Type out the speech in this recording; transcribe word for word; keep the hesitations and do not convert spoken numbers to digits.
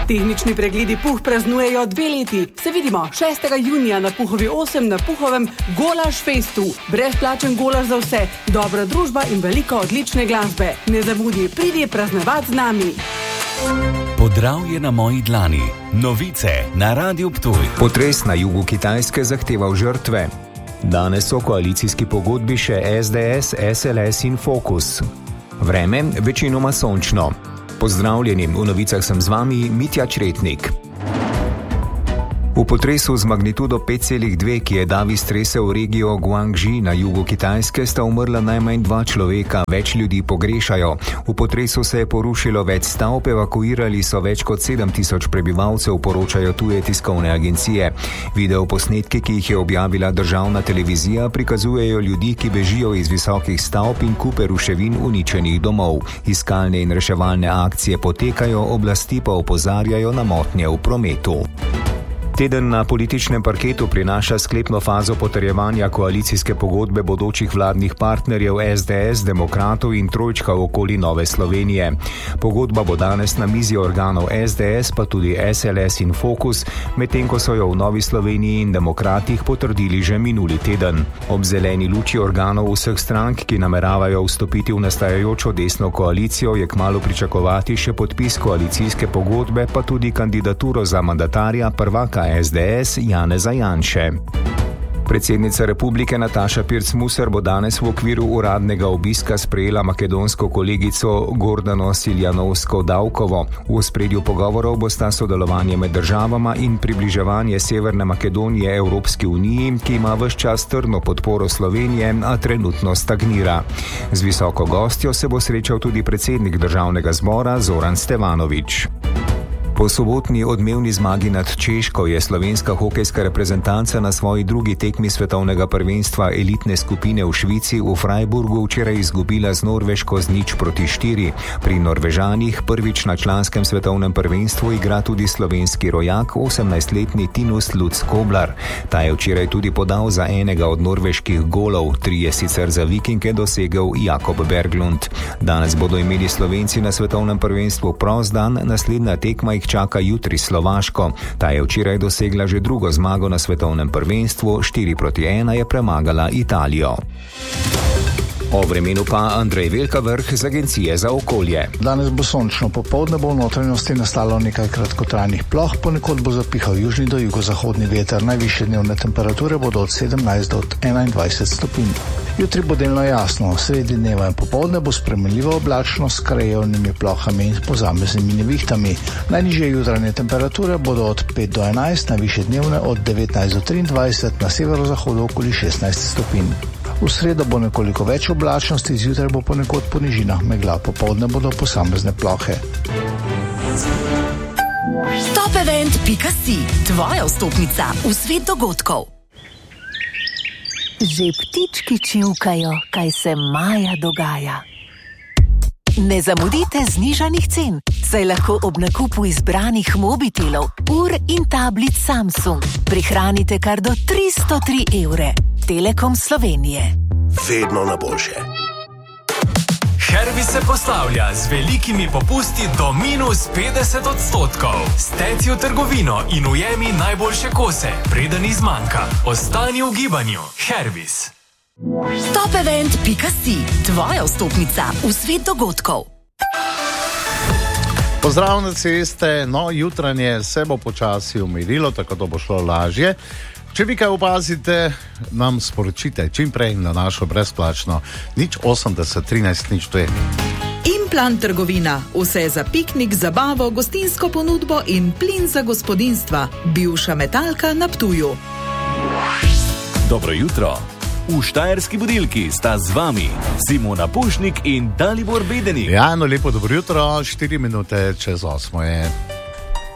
Tehnični pregledi Puh praznujejo dve leti. Se vidimo šestega junija na Puhovi osem na Puhovem Golaž Festu. Brezplačen golaž za vse, dobra družba in veliko odlične glasbe. Ne zamudi, pridi praznovati z nami. Podravje na moji dlani. Novice na Radiu Ptuj. Potres na jugu Kitajske zahteval žrtve. Danes so koalicijski pogodbi še S D S, S L S in Fokus. Vreme večinoma sončno. Pozdravljeni, v novicah sem z vami Mitja Čretnik. V potresu z magnitudo pet celih dve, ki je davi stresel regijo Guangxi na jugu Kitajske, sta umrla najmanj dva človeka, več ljudi pogrešajo. V potresu se je porušilo več stavb, evakuirali so več kot sedem tisoč prebivalcev, poročajo tuje tiskovne agencije. Video posnetki, ki jih je objavila državna televizija, prikazujejo ljudi, ki bežijo iz visokih stavb in kupe ruševin uničenih domov. Iskalne in reševalne akcije potekajo, oblasti pa opozarjajo na motnje v prometu. Teden na političnem parketu prinaša sklepno fazo potrjevanja koalicijske pogodbe bodočih vladnih partnerjev S D S, demokratov in trojčka okoli Nove Slovenije. Pogodba bo danes na mizi organov S D S, pa tudi S L S in Fokus, medtem ko so jo v Novi Sloveniji in demokratih potrdili že minuli teden. Ob zeleni luči organov vseh strank, ki nameravajo vstopiti v nastajajočo desno koalicijo, je kmalu pričakovati še podpis koalicijske pogodbe, pa tudi kandidaturo za mandatarja prvaka S D S Janeza Janše. Predsednica republike Nataša Pirc Musar bo danes v okviru uradnega obiska sprejela makedonsko kolegico Gordano Siljanovsko-Davkovo. V ospredju pogovorov bosta sodelovanje med državama in približevanje Severne Makedonije Evropski uniji, ki ima ves čas trdno podporo Slovenije, a trenutno stagnira. Z visoko gostjo se bo srečal tudi predsednik državnega zbora Zoran Stevanović. Po sobotni odmevni zmagi nad Češko je slovenska hokejska reprezentanca na svoji drugi tekmi svetovnega prvenstva elitne skupine v Švici v Freiburgu včeraj izgubila z Norveško z nič proti štiri. Pri Norvežanih prvič na članskem svetovnem prvenstvu igra tudi slovenski rojak, osemnajstletni Tinus Lutz Koblar. Ta je včeraj tudi podal za enega od norveških golov, tri je sicer za Vikinge dosegel Jakob Berglund. Danes bodo imeli Slovenci na svetovnem prvenstvu prost dan, naslednja tekma jih čaka jutri Slovaško. Ta je včeraj dosegla že drugo zmago na svetovnem prvenstvu, štiri proti ena je premagala Italijo. O vremenu pa Andrej Velkavrh z Agencije za okolje. Danes bo sončno, popoldne bo v notranjosti nastalo nekaj kratkotrajnih ploh, ponekod bo zapihal južni do jugozahodni veter, najvišje dnevne temperature bodo od sedemnajst do enaindvajset stopinj. Jutri bo delno jasno, sredi dneva in popoldne bo spremenljivo oblačno s krajevnimi plohami in posameznimi nevihtami. Najnižje jutranje temperature bodo od pet do enajst, najvišje dnevne od devetnajst do triindvajset, na severozahodu okoli šestnajst stopinj. V sredo bo nekoliko več oblačnosti, zjutraj bo ponekod po nižinah megla, popoldne bodo posamezne plohe. Top event pika si, tvoja vstopnica v svet dogodkov. Že ptički čivkajo, kaj se maja dogaja. Ne zamudite znižanih cen, saj lahko ob nakupu izbranih mobitelov, ur in tablic Samsung prihranite kar do tristo tri evre. Telekom Slovenije. Vedno na boljše. Hervis se poslavlja z velikimi popusti do minus petdeset odstotkov. Steci v trgovino in ujemi najboljše kose, preden izmanjka. Ostani v gibanju. Hervis. Top event pika si, tvoja vstopnica v svet dogodkov. Pozdrav na ceste, no jutranje se bo počasi umirilo, tako da bo šlo lažje. Če vi kaj opazite, nam sporočite čim prej na našo brezplačno nič osemdeset trinajst nič dve. Implant trgovina, vse za piknik, zabavo, gostinsko ponudbo in plin za gospodinjstva. Bivša Metalka na Ptuju. Dobro jutro. V Štajerski budilki sta z vami Simona Pušnik in Dalibor Bedenik. Ja, no lepo dobro jutro, štiri minute čez osmo je.